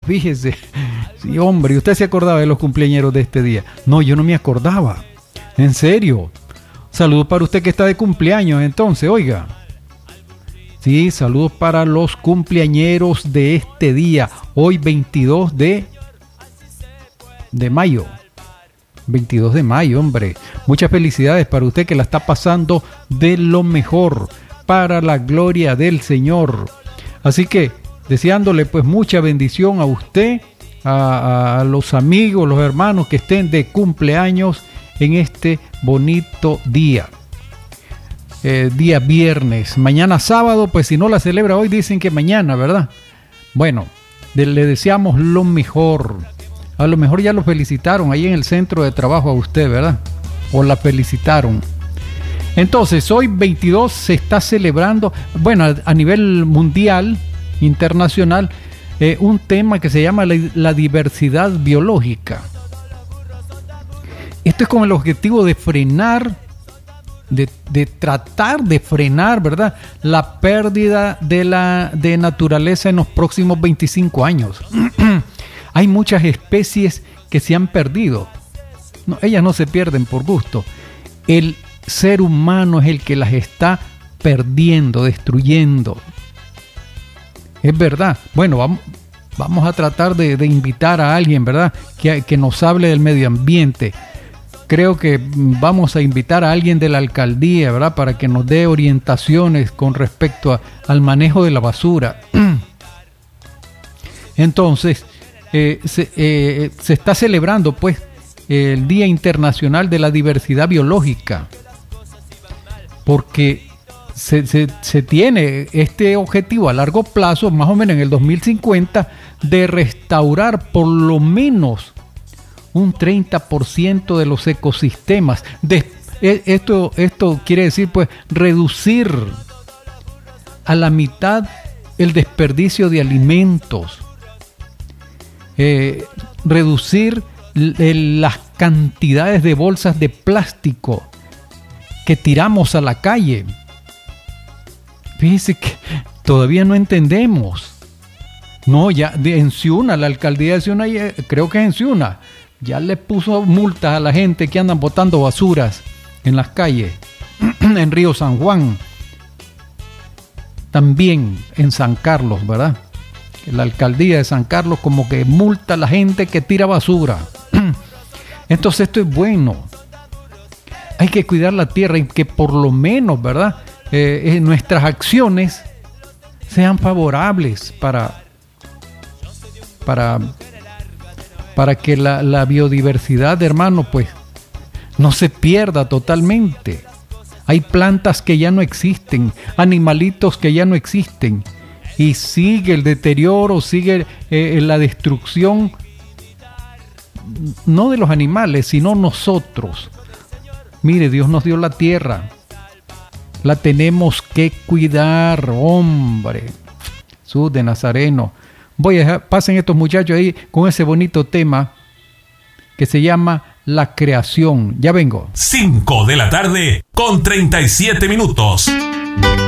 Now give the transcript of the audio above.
fíjese. Sí, hombre, ¿usted se acordaba de los cumpleañeros de este día? No, yo no me acordaba. En serio. Saludos para usted que está de cumpleaños, entonces, oiga. Sí, saludos para los cumpleañeros de este día. Hoy 22 de mayo. 22 de mayo, hombre. Muchas felicidades para usted que la está pasando de lo mejor, para la gloria del Señor. Así que deseándole pues mucha bendición a usted, a los amigos, los hermanos que estén de cumpleaños en este bonito día. Día viernes. Mañana sábado, pues si no la celebra hoy, dicen que mañana, ¿verdad? Bueno, le deseamos lo mejor. A lo mejor ya lo felicitaron ahí en el centro de trabajo a usted, ¿verdad? O la felicitaron. Entonces, hoy 22 se está celebrando, bueno, a nivel mundial, internacional, un tema que se llama la diversidad biológica. Esto es con el objetivo de frenar, de tratar de frenar, ¿verdad?, la pérdida de naturaleza en los próximos 25 años. Hay muchas especies que se han perdido. No, ellas no se pierden por gusto. El ser humano es el que las está perdiendo, destruyendo. Es verdad. Bueno, vamos a tratar de invitar a alguien, ¿verdad?, que nos hable del medio ambiente. Creo que vamos a invitar a alguien de la alcaldía, ¿verdad?, para que nos dé orientaciones con respecto al manejo de la basura. Entonces, se está celebrando pues el Día Internacional de la Diversidad Biológica, porque se tiene este objetivo a largo plazo, más o menos en el 2050, de restaurar por lo menos un 30% de los ecosistemas. Esto quiere decir pues reducir a la mitad el desperdicio de alimentos, reducir las cantidades de bolsas de plástico que tiramos a la calle. Fíjese que todavía no entendemos. No, ya en Ciuna, la alcaldía de Ciuna, creo que es en Ciuna, ya le puso multas a la gente que andan botando basuras en las calles. En Río San Juan, también en San Carlos, ¿verdad? La alcaldía de San Carlos como que multa a la gente que tira basura. Entonces esto es bueno. Hay que cuidar la tierra y que por lo menos, ¿verdad?, nuestras acciones sean favorables para que la biodiversidad, hermano, pues no se pierda totalmente. Hay plantas que ya no existen, animalitos que ya no existen, y sigue el deterioro, sigue la destrucción, no de los animales, sino nosotros. Mire, Dios nos dio la tierra, la tenemos que cuidar, hombre. Jesús de Nazareno. Voy a dejar, pasen estos muchachos ahí con ese bonito tema que se llama La Creación. Ya vengo. 5 de la tarde con 37 minutos.